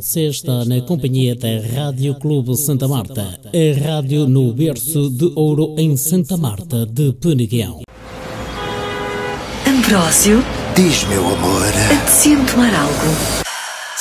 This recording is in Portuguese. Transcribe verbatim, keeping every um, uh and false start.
Você está na companhia da Rádio Clube Santa Marta, a rádio no berço de ouro em Santa Marta de Peneguião. Ambrósio, diz, meu amor, apetecia-me tomar algo.